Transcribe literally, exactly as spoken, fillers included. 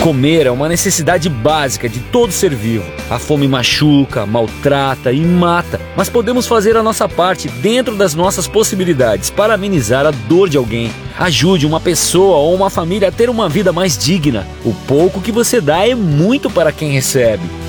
Comer é uma necessidade básica de todo ser vivo. A fome machuca, maltrata e mata, mas podemos fazer a nossa parte dentro das nossas possibilidades para amenizar a dor de alguém. Ajude uma pessoa ou uma família a ter uma vida mais digna. O pouco que você dá é muito para quem recebe.